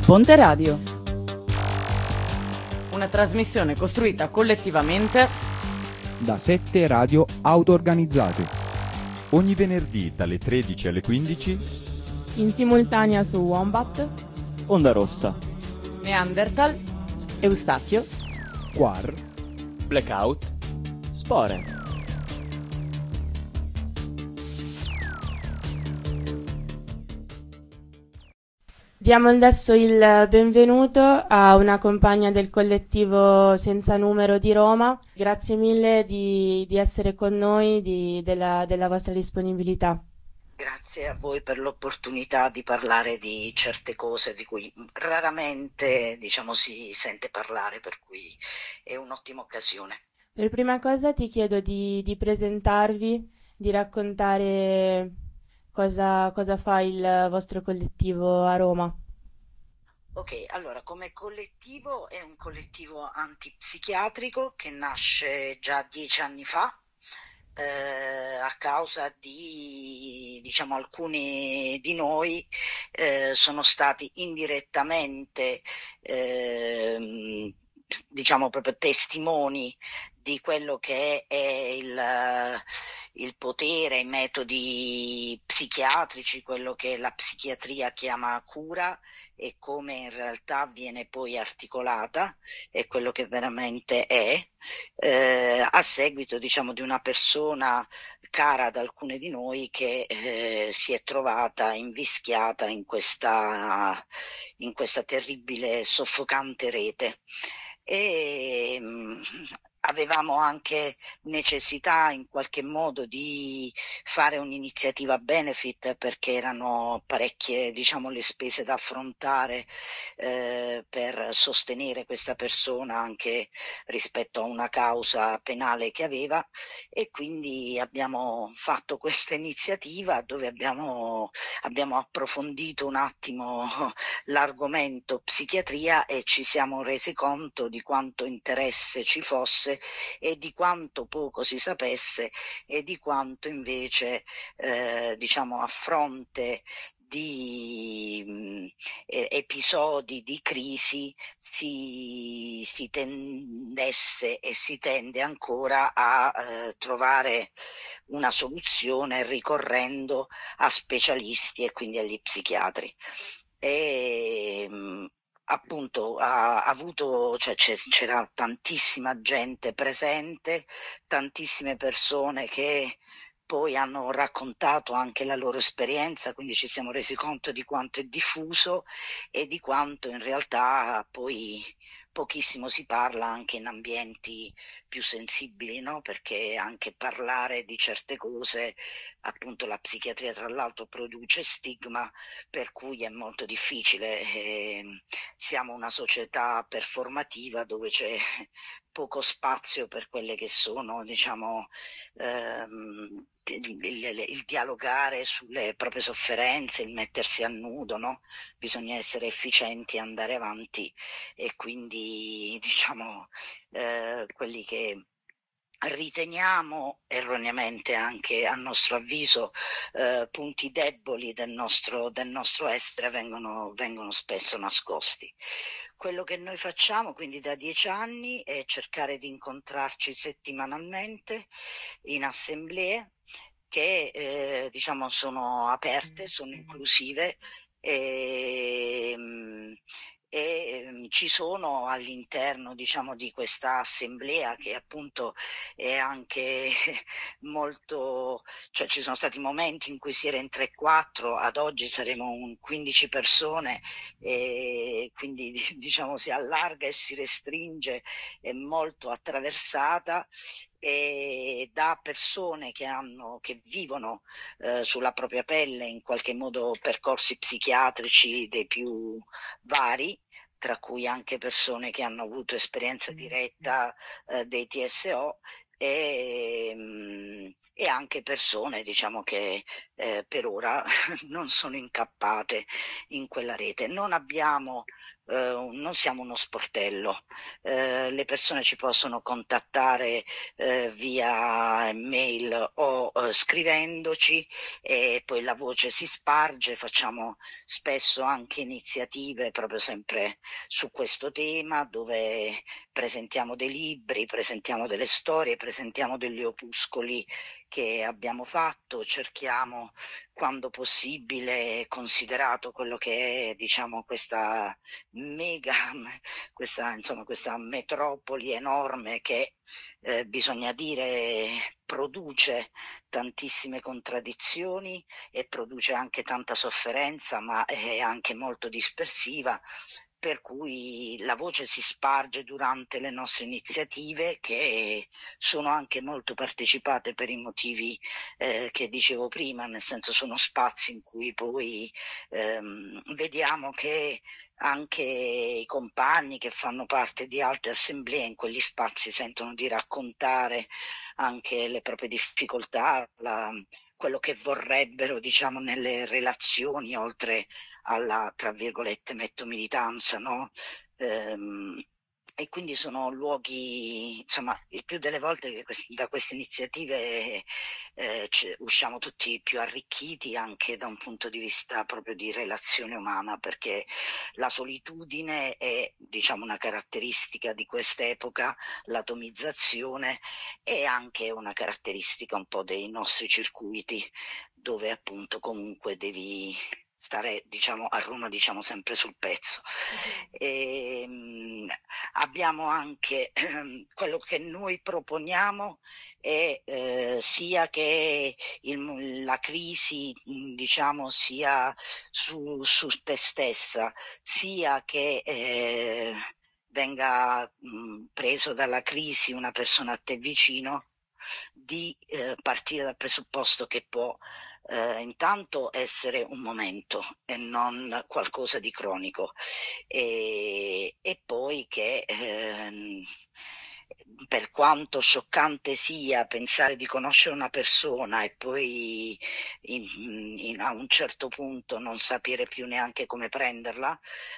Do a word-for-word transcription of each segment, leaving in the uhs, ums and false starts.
Ponte Radio. Una trasmissione costruita collettivamente da sette radio auto-organizzate. Ogni venerdì dalle tredici alle quindici in simultanea su Wombat, Onda Rossa, Neanderthal, Eustachio, Quar, Blackout, Spore. Diamo adesso il benvenuto a una compagna del collettivo Senza Numero di Roma. Grazie mille di, di essere con noi, di, della, della vostra disponibilità. Grazie a voi per l'opportunità di parlare di certe cose di cui raramente, diciamo, si sente parlare, per cui è un'ottima occasione. Per prima cosa ti chiedo di, di presentarvi, di raccontare cosa, cosa fa il vostro collettivo a Roma. Ok, allora, come collettivo è un collettivo antipsichiatrico che nasce già dieci anni fa. Eh, a causa di, diciamo, alcuni di noi eh, sono stati indirettamente eh, diciamo proprio testimoni di quello che è il, il potere, i metodi psichiatrici, quello che la psichiatria chiama cura e come in realtà viene poi articolata e quello che veramente è, eh, a seguito, diciamo, di una persona cara ad alcune di noi che eh, si è trovata invischiata in questa, in questa terribile, soffocante rete. E mh, avevamo anche necessità in qualche modo di fare un'iniziativa benefit, perché erano parecchie, diciamo, le spese da affrontare eh, per sostenere questa persona anche rispetto a una causa penale che aveva, e quindi abbiamo fatto questa iniziativa dove abbiamo, abbiamo approfondito un attimo l'argomento psichiatria e ci siamo resi conto di quanto interesse ci fosse e di quanto poco si sapesse e di quanto invece eh, diciamo a fronte di mh, episodi di crisi si, si tendesse e si tende ancora a eh, trovare una soluzione ricorrendo a specialisti e quindi agli psichiatri. E mh, appunto ha avuto, cioè c'era tantissima gente presente, tantissime persone che poi hanno raccontato anche la loro esperienza, quindi ci siamo resi conto di quanto è diffuso e di quanto in realtà poi pochissimo si parla anche in ambienti più sensibili, no? Perché anche parlare di certe cose, appunto la psichiatria tra l'altro produce stigma, per cui è molto difficile. Eh, siamo una società performativa dove c'è poco spazio per quelle che sono, diciamo, ehm, il, il, il dialogare sulle proprie sofferenze, il mettersi a nudo, no? Bisogna essere efficienti e andare avanti, e quindi diciamo eh, quelli che riteniamo erroneamente, anche a nostro avviso, eh, punti deboli del nostro, del nostro essere vengono, vengono spesso nascosti. Quello che noi facciamo quindi da dieci anni è cercare di incontrarci settimanalmente in assemblee che eh, diciamo sono aperte, sono inclusive e, e ci sono all'interno, diciamo, di questa assemblea, che appunto è anche molto, cioè ci sono stati momenti in cui si era in tre quattro, ad oggi saremo un quindici persone, e quindi diciamo si allarga e si restringe, è molto attraversata, e da persone che hanno, che vivono eh, sulla propria pelle in qualche modo percorsi psichiatrici dei più vari, tra cui anche persone che hanno avuto esperienza diretta eh, dei T S O, e, mh, e anche persone, diciamo, che eh, per ora non sono incappate in quella rete. Non abbiamo eh, non siamo uno sportello, eh, le persone ci possono contattare eh, via mail o eh, scrivendoci e poi la voce si sparge, facciamo spesso anche iniziative proprio sempre su questo tema dove presentiamo dei libri, presentiamo delle storie, presentiamo degli opuscoli che abbiamo fatto, cerchiamo quando possibile, considerato quello che è diciamo questa mega, questa, insomma, questa metropoli enorme che eh, bisogna dire produce tantissime contraddizioni e produce anche tanta sofferenza, ma è anche molto dispersiva. Per cui la voce si sparge durante le nostre iniziative che sono anche molto partecipate per i motivi eh, che dicevo prima, nel senso sono spazi in cui poi ehm, vediamo che anche i compagni che fanno parte di altre assemblee in quegli spazi sentono di raccontare anche le proprie difficoltà, la, quello che vorrebbero diciamo nelle relazioni oltre alla tra virgolette metto militanza, no? Ehm, e quindi sono luoghi, insomma, il più delle volte che quest- da queste iniziative eh, ci- usciamo tutti più arricchiti anche da un punto di vista proprio di relazione umana, perché la solitudine è, diciamo, una caratteristica di quest'epoca, l'atomizzazione è anche una caratteristica un po' dei nostri circuiti, dove appunto comunque devi stare diciamo a Roma diciamo sempre sul pezzo. E, mh, abbiamo anche ehm, quello che noi proponiamo è eh, sia che il, la crisi mh, diciamo sia su, su te stessa, sia che eh, venga mh, preso dalla crisi una persona a te vicino, di eh, partire dal presupposto che può eh, intanto essere un momento e non qualcosa di cronico e, e poi che ehm, per quanto scioccante sia pensare di conoscere una persona e poi in, in, a un certo punto non sapere più neanche come prenderla,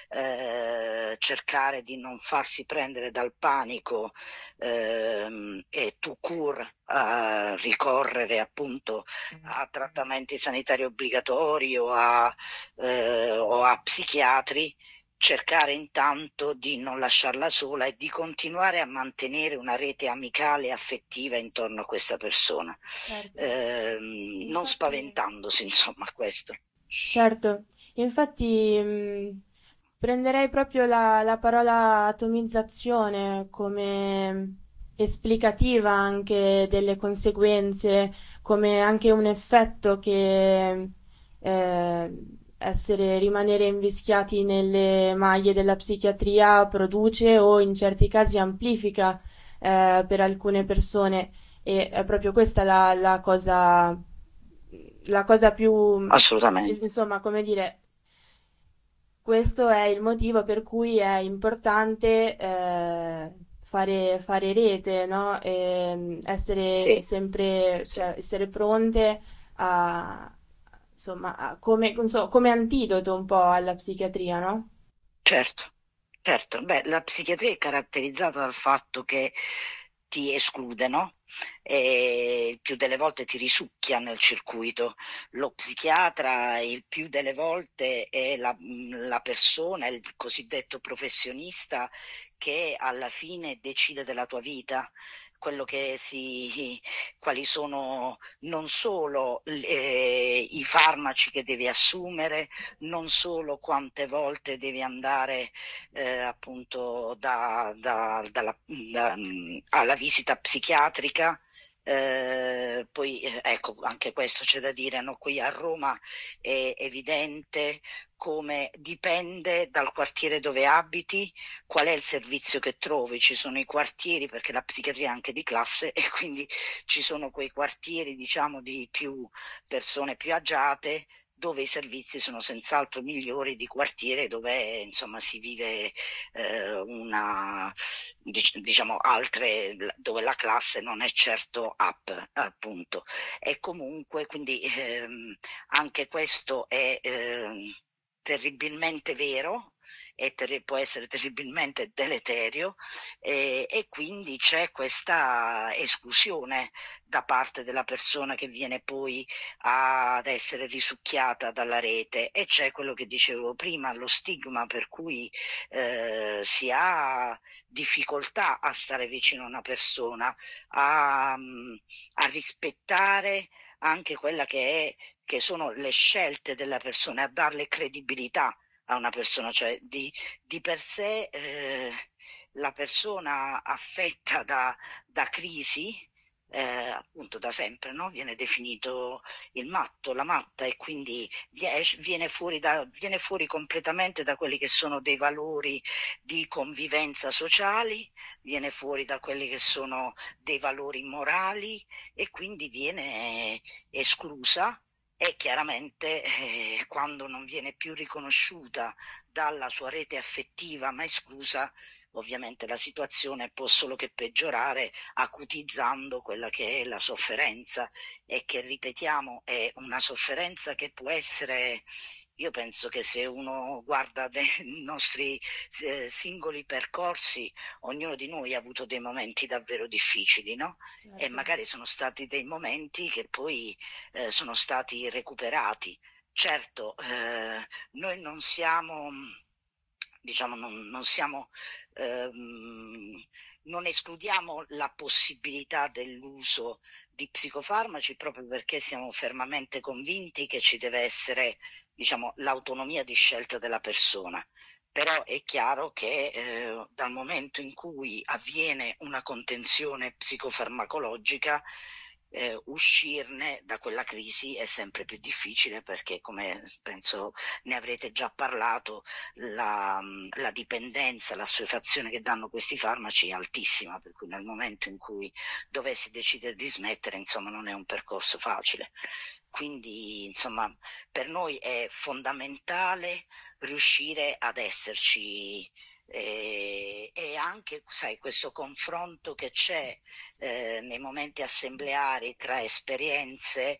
eh, cercare di non farsi prendere dal panico eh, e tout court a ricorrere appunto a trattamenti sanitari obbligatori o a, eh, o a psichiatri, cercare intanto di non lasciarla sola e di continuare a mantenere una rete amicale e affettiva intorno a questa persona, Certo. eh, Infatti, non spaventandosi insomma a questo. Certo, infatti mh, prenderei proprio la, la parola atomizzazione come esplicativa anche delle conseguenze, come anche un effetto che eh, essere, rimanere invischiati nelle maglie della psichiatria produce o in certi casi amplifica eh, per alcune persone e è proprio questa la, la cosa, la cosa più, Assolutamente. insomma, come dire, questo è il motivo per cui è importante eh, fare, fare rete, no? E essere Sì. sempre, cioè, essere pronte a, insomma, a- come, non so, come antidoto un po' alla psichiatria, no? Certo, certo. Beh, la psichiatria è caratterizzata dal fatto che ti esclude, no? E il più delle volte ti risucchia nel circuito. Lo psichiatra il più delle volte è la, la persona, il cosiddetto professionista che alla fine decide della tua vita, quello che si, quali sono non solo eh, i farmaci che devi assumere, non solo quante volte devi andare eh, appunto da, da, dalla, da, alla visita psichiatrica. Eh, poi eh, ecco anche questo c'è da dire, no? Qui a Roma è evidente come dipende dal quartiere dove abiti qual è il servizio che trovi. Ci sono i quartieri, perché la psichiatria è anche di classe, e quindi ci sono quei quartieri diciamo di più persone più agiate dove i servizi sono senz'altro migliori di quartiere dove insomma si vive eh, una diciamo altre dove la classe non è certo up appunto, e comunque quindi ehm, anche questo è ehm, terribilmente vero e ter- può essere terribilmente deleterio, e, e quindi c'è questa esclusione da parte della persona che viene poi ad essere risucchiata dalla rete, e c'è quello che dicevo prima, lo stigma per cui eh, si ha difficoltà a stare vicino a una persona, a, a rispettare anche quella che è, che sono le scelte della persona, a darle credibilità a una persona, cioè di, di per sé eh, la persona affetta da, da crisi, eh, appunto da sempre, no? Viene definito il matto, la matta, e quindi viene fuori, da, viene fuori completamente da quelli che sono dei valori di convivenza sociali, viene fuori da quelli che sono dei valori morali, e quindi viene esclusa. E chiaramente eh, quando non viene più riconosciuta dalla sua rete affettiva, ma esclusa, ovviamente la situazione può solo che peggiorare, acutizzando quella che è la sofferenza, e che, ripetiamo, è una sofferenza che può essere... Io penso che se uno guarda dei nostri eh, singoli percorsi, ognuno di noi ha avuto dei momenti davvero difficili, no? Certo. E magari sono stati dei momenti che poi eh, sono stati recuperati. Certo, eh, noi non siamo, diciamo, non, non siamo... Ehm, non escludiamo la possibilità dell'uso di psicofarmaci, proprio perché siamo fermamente convinti che ci deve essere, diciamo, l'autonomia di scelta della persona. Però è chiaro che eh, dal momento in cui avviene una contenzione psicofarmacologica, eh, uscirne da quella crisi è sempre più difficile, perché, come penso ne avrete già parlato, la, la dipendenza, l'assuefazione che danno questi farmaci è altissima, per cui nel momento in cui dovessi decidere di smettere, insomma, non è un percorso facile. Quindi, insomma, per noi è fondamentale riuscire ad esserci, e, e anche, sai, questo confronto che c'è eh, nei momenti assembleari tra esperienze,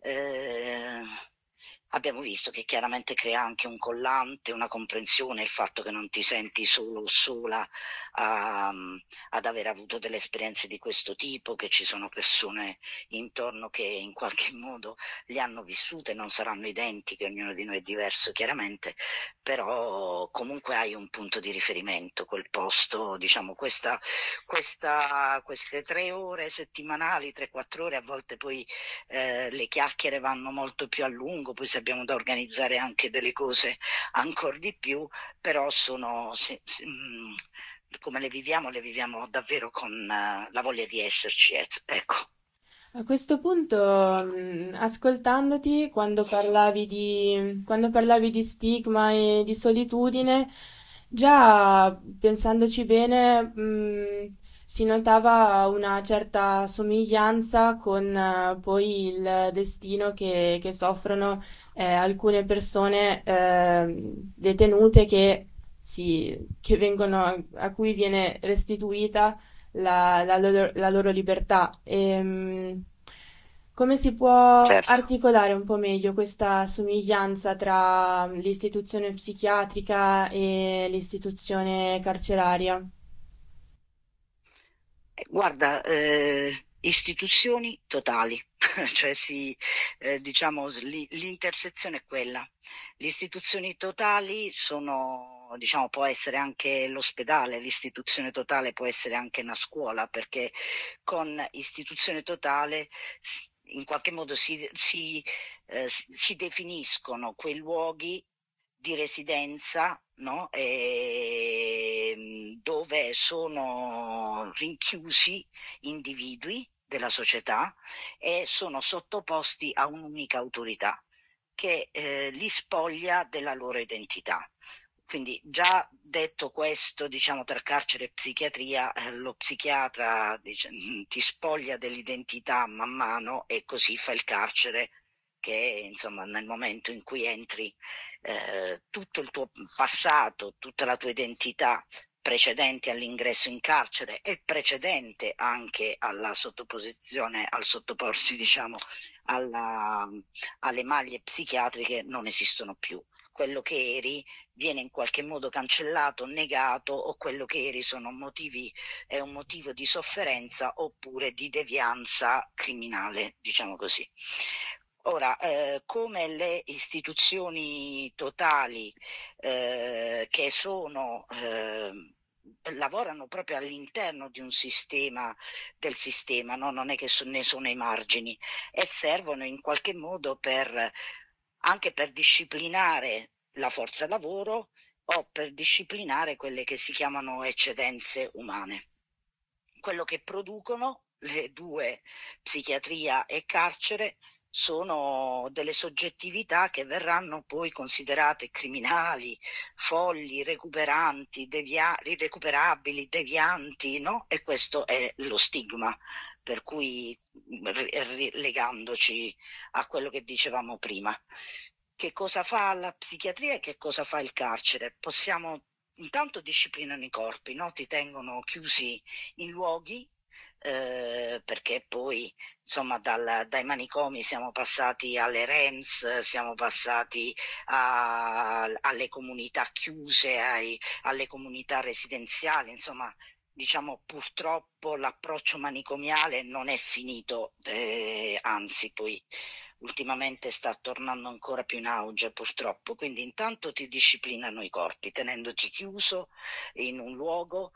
eh, abbiamo visto che chiaramente crea anche un collante, una comprensione, il fatto che non ti senti solo o sola a, ad aver avuto delle esperienze di questo tipo, che ci sono persone intorno che in qualche modo le hanno vissute, non saranno identiche, ognuno di noi è diverso chiaramente, però comunque hai un punto di riferimento, quel posto, diciamo, questa, questa, queste tre ore settimanali, tre quattro ore, a volte poi eh, le chiacchiere vanno molto più a lungo, poi se abbiamo da organizzare anche delle cose ancora di più, però sono, se, se, mh, come le viviamo, le viviamo davvero con uh, la voglia di esserci, ecco. A questo punto, mh, ascoltandoti, quando parlavi di, quando parlavi di stigma e di solitudine, già pensandoci bene, mh, si notava una certa somiglianza con eh, poi il destino che, che soffrono eh, alcune persone eh, detenute che, si, che vengono, a cui viene restituita la, la loro, la loro libertà. E, mh, come si può Certo. articolare un po' meglio questa somiglianza tra l'istituzione psichiatrica e l'istituzione carceraria? Guarda, eh, istituzioni totali, cioè sì, eh, diciamo li, l'intersezione è quella. Le istituzioni totali sono, diciamo, può essere anche l'ospedale, l'istituzione totale può essere anche una scuola, perché con istituzione totale in qualche modo si, si, eh, si definiscono quei luoghi di residenza, no? E dove sono rinchiusi individui della società e sono sottoposti a un'unica autorità che eh, li spoglia della loro identità. Quindi, già detto questo, diciamo, tra carcere e psichiatria, eh, lo psichiatra dice, ti spoglia dell'identità man mano, e così fa il carcere, che insomma nel momento in cui entri eh, tutto il tuo passato, tutta la tua identità precedente all'ingresso in carcere e precedente anche alla sottoposizione, al sottoporsi, diciamo, alla, alle maglie psichiatriche, non esistono più. quello che eri viene in qualche modo cancellato, negato, o quello che eri sono motivi, è un motivo di sofferenza oppure di devianza criminale, diciamo così. Ora, eh, come le istituzioni totali eh, che sono, eh, lavorano proprio all'interno di un sistema, del sistema, no? Non è che so, ne sono ai margini, e servono in qualche modo per, anche per disciplinare la forza lavoro o per disciplinare quelle che si chiamano eccedenze umane. Quello che producono le due, psichiatria e carcere, sono delle soggettività che verranno poi considerate criminali, folli, recuperanti, devia- irrecuperabili, devianti, no? E questo è lo stigma, per cui r- legandoci a quello che dicevamo prima. Che cosa fa la psichiatria e che cosa fa il carcere? Possiamo, intanto disciplinano i corpi, no? Ti tengono chiusi in luoghi, Eh, perché poi insomma dal, dai manicomi siamo passati alle R E M S, siamo passati a, alle comunità chiuse, ai, alle comunità residenziali, insomma diciamo purtroppo l'approccio manicomiale non è finito, eh, anzi poi ultimamente sta tornando ancora più in auge purtroppo. Quindi intanto ti disciplinano i corpi tenendoti chiuso in un luogo,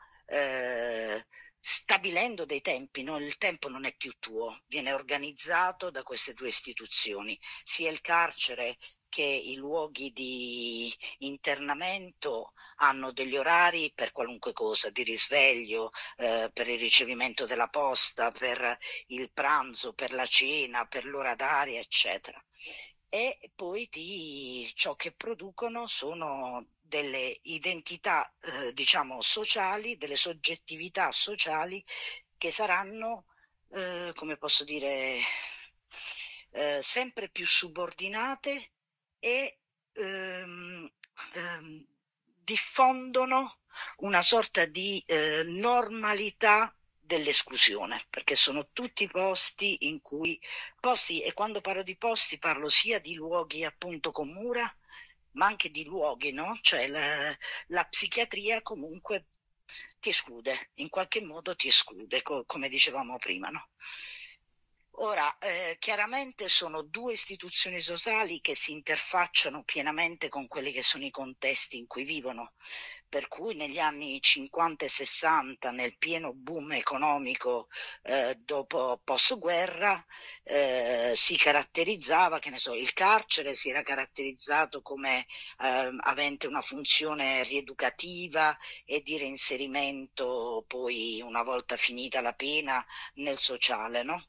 eh, stabilendo dei tempi, no? Il tempo non è più tuo, viene organizzato da queste due istituzioni, sia il carcere che i luoghi di internamento hanno degli orari per qualunque cosa, di risveglio, eh, per il ricevimento della posta, per il pranzo, per la cena, per l'ora d'aria, eccetera. E poi ti, ciò che producono sono delle identità, eh, diciamo, sociali, delle soggettività sociali che saranno, eh, come posso dire, eh, sempre più subordinate e ehm, ehm, diffondono una sorta di eh, normalità dell'esclusione, perché sono tutti posti in cui, posti, e quando parlo di posti parlo sia di luoghi appunto con mura, ma anche di luoghi, no? Cioè la, la psichiatria comunque ti esclude, in qualche modo ti esclude, co- come dicevamo prima, no? Ora, eh, chiaramente sono due istituzioni sociali che si interfacciano pienamente con quelli che sono i contesti in cui vivono, per cui negli anni cinquanta e sessanta, nel pieno boom economico eh, dopo post-guerra, eh, si caratterizzava, che ne so, il carcere si era caratterizzato come eh, avente una funzione rieducativa e di reinserimento poi, una volta finita la pena, nel sociale, no?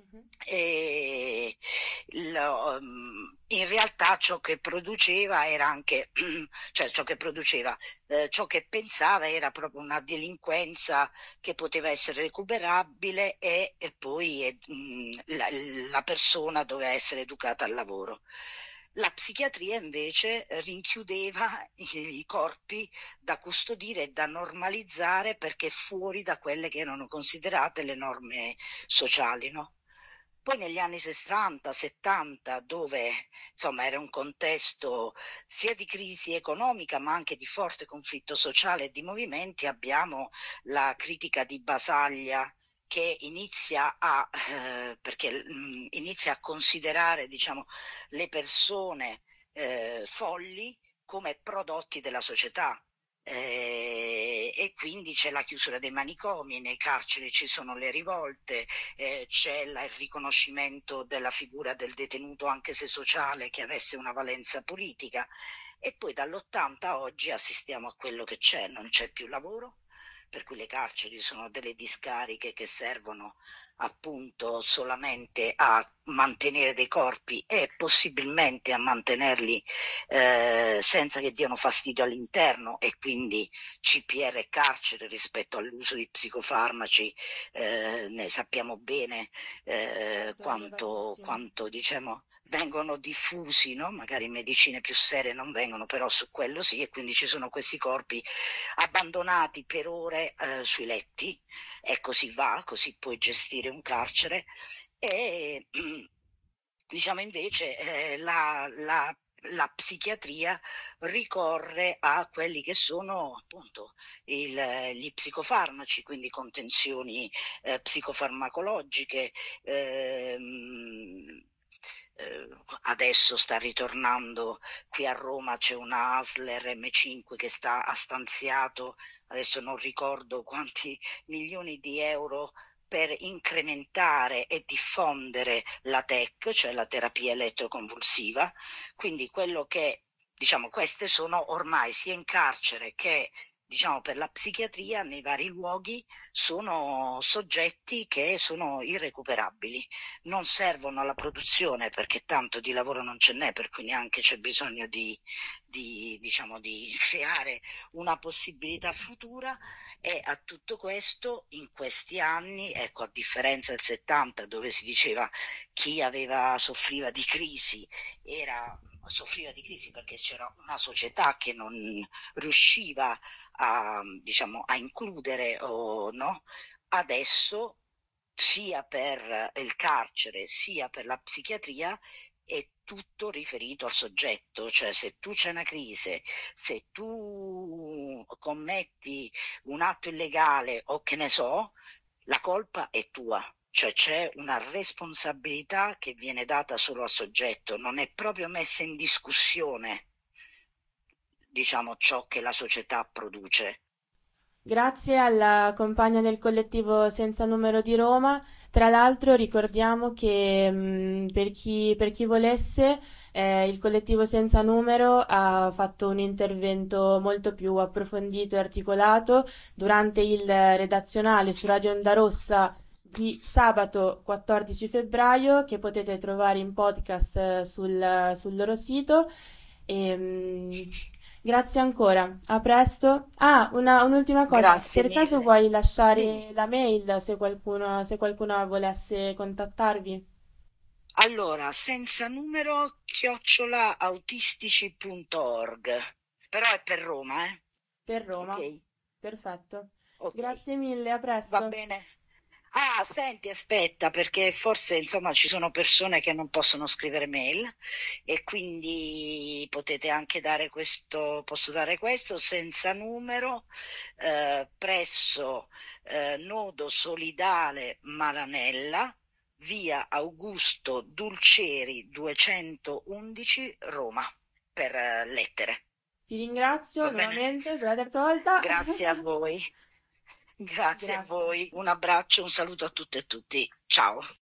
E lo, in realtà ciò che produceva era anche, cioè ciò che produceva, eh, ciò che pensava era proprio una delinquenza che poteva essere recuperabile e, e poi eh, la, la persona doveva essere educata al lavoro. La psichiatria invece rinchiudeva i, i corpi da custodire e da normalizzare, perché fuori da quelle che erano considerate le norme sociali, no? Poi negli anni sessanta settanta, dove insomma era un contesto sia di crisi economica ma anche di forte conflitto sociale e di movimenti, abbiamo la critica di Basaglia che inizia a, eh, perché, mh, inizia a considerare, diciamo, le persone eh, folli come prodotti della società. Eh, e quindi c'è la chiusura dei manicomi, nei carceri ci sono le rivolte, eh, c'è la, il riconoscimento della figura del detenuto, anche se sociale, che avesse una valenza politica, e poi dall'ottanta a oggi assistiamo a quello che c'è, non c'è più lavoro, per cui le carceri sono delle discariche che servono appunto solamente a mantenere dei corpi e possibilmente a mantenerli eh, senza che diano fastidio all'interno, e quindi C P R e carcere rispetto all'uso di psicofarmaci, eh, ne sappiamo bene eh, quanto, quanto diciamo vengono diffusi, no? Magari medicine più serie non vengono, però su quello sì, e quindi ci sono questi corpi abbandonati per ore eh, sui letti, e così va, così puoi gestire un carcere. E diciamo invece eh, la, la la psichiatria ricorre a quelli che sono appunto il, gli psicofarmaci, quindi contenzioni eh, psicofarmacologiche. ehm, eh, Adesso sta ritornando qui a Roma, c'è una A S L R M cinque che sta, ha stanziato, adesso non ricordo quanti milioni di euro per incrementare e diffondere la T E C, cioè la terapia elettroconvulsiva. Quindi quello che, diciamo, queste sono ormai sia in carcere che, diciamo, per la psichiatria nei vari luoghi sono soggetti che sono irrecuperabili, non servono alla produzione perché tanto di lavoro non ce n'è, per cui neanche c'è bisogno di, di, diciamo, di creare una possibilità futura. E a tutto questo in questi anni, ecco, a differenza del settanta dove si diceva chi aveva soffriva di crisi era soffriva di crisi perché c'era una società che non riusciva a, diciamo, a includere o no, adesso sia per il carcere sia per la psichiatria è tutto riferito al soggetto, cioè se tu c'è una crisi, se tu commetti un atto illegale o che ne so, la colpa è tua. Cioè c'è una responsabilità che viene data solo al soggetto, non è proprio messa in discussione, diciamo, ciò che la società produce. Grazie alla compagna del collettivo Senza Numero di Roma. Tra l'altro ricordiamo che mh, per chi, per chi volesse, eh, il collettivo Senza Numero ha fatto un intervento molto più approfondito e articolato durante il redazionale su Radio Onda Rossa di sabato quattordici febbraio, che potete trovare in podcast eh, sul, sul loro sito. E, mh, grazie ancora, a presto. Ah, una, un'ultima cosa, Grazie per caso mille. vuoi lasciare Dimmi. la mail se qualcuno, se qualcuno volesse contattarvi? Allora, senza numero chiocciola autistici punto org, però è per Roma, eh? Per Roma. Ok, Perfetto. ok, Grazie mille, a va presto. bene. Ah, senti, aspetta, perché forse insomma ci sono persone che non possono scrivere mail e quindi potete anche dare questo, posso dare questo senza numero eh, presso eh, Nodo Solidale Maranella, via Augusto Dulcieri duecentoundici, Roma, per eh, lettere. Ti ringrazio Va bene? nuovamente per la terza volta. Grazie a voi. Grazie a Grazie. voi, un abbraccio, un saluto a tutte e tutti. Ciao.